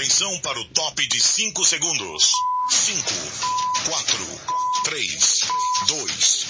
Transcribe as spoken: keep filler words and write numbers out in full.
Atenção para o top de cinco segundos. cinco, quatro, três, dois,